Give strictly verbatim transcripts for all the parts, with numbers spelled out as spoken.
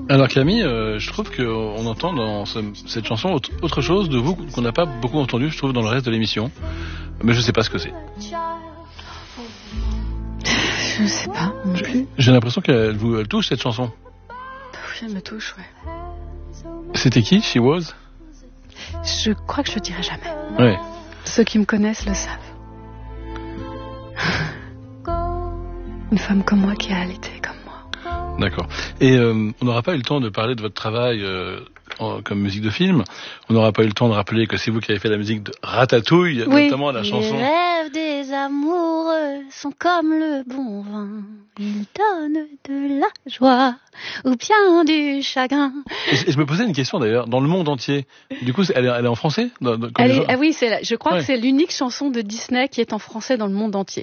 Alors Camille, euh, je trouve qu'on entend dans ce, cette chanson autre, autre chose de vous qu'on n'a pas beaucoup entendu, je trouve, dans le reste de l'émission. Mais je sais pas ce que c'est. Je sais pas non plus. J'ai l'impression qu'elle vous elle touche cette chanson. Oui, elle me touche, ouais. C'était qui, She Was? Je crois que je le dirai jamais. Ouais. Ceux qui me connaissent le savent. Une femme comme moi qui a allaité comme moi. D'accord. Et euh, on n'aura pas eu le temps de parler de votre travail euh, en, comme musique de film. On n'aura pas eu le temps de rappeler que c'est vous qui avez fait la musique de Ratatouille, oui. notamment la chanson. Les rêves des amoureux sont comme le bon vin. Ils donnent de la joie ou bien du chagrin. Et je, et je me posais une question d'ailleurs, dans le monde entier. Du coup, elle est, elle est en français dans, dans, elle est, ah oui, c'est la, je crois ouais. que c'est l'unique chanson de Disney qui est en français dans le monde entier.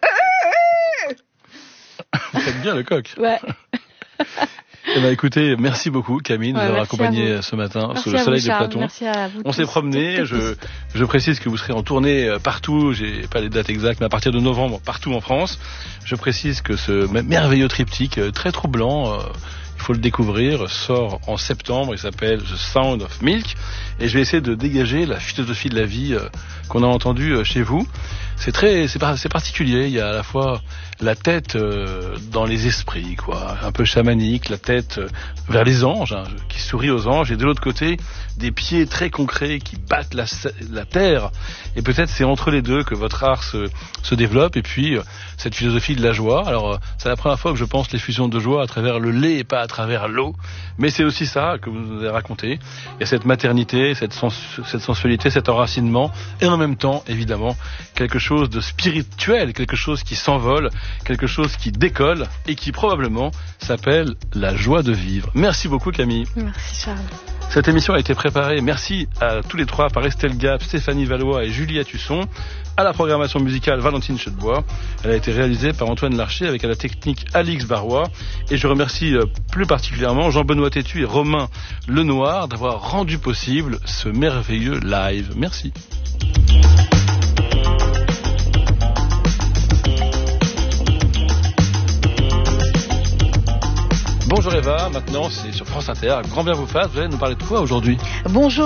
Vous faites bien le coq. Ouais. Eh ben, écoutez, merci beaucoup Camille de nous ouais, avoir accompagnés ce matin merci sous le soleil vous, de Platon. Merci à vous. On s'est promené. Je, je précise que vous serez en tournée partout. J'ai pas les dates exactes, mais à partir de novembre partout en France. Je précise que ce merveilleux triptyque très troublant, euh, il faut le découvrir, sort en septembre. Il s'appelle The Sound of Milk. Et je vais essayer de dégager la philosophie de la vie euh, qu'on a entendue euh, chez vous. C'est très, c'est, c'est particulier. Il y a à la fois la tête euh, dans les esprits, quoi, un peu chamanique, la tête euh, vers les anges, hein, qui sourit aux anges, et de l'autre côté des pieds très concrets qui battent la, la terre. Et peut-être c'est entre les deux que votre art se, se développe. Et puis euh, cette philosophie de la joie. Alors euh, c'est la première fois que je pense les fusions de joie à travers le lait et pas à travers l'eau. Mais c'est aussi ça que vous nous avez raconté. Il y a cette maternité, cette, sens, cette sensualité, cet enracinement, et en même temps, évidemment, quelque chose de spirituel, quelque chose qui s'envole, quelque chose qui décolle et qui probablement s'appelle la joie de vivre. Merci beaucoup Camille. Merci Charles. Cette émission a été préparée, merci à tous les trois, par Estelle Gap, Stéphanie Valois et Julia Tusson. À la programmation musicale, Valentine Chedebois. Elle a été réalisée par Antoine Larcher avec à la technique Alix Barrois. Et je remercie plus particulièrement Jean-Benoît Tétu et Romain Lenoir d'avoir rendu possible ce merveilleux live. Merci. Bonjour Eva, maintenant c'est sur France Inter, grand bien vous fasse, vous allez nous parler de quoi aujourd'hui? Bonjour.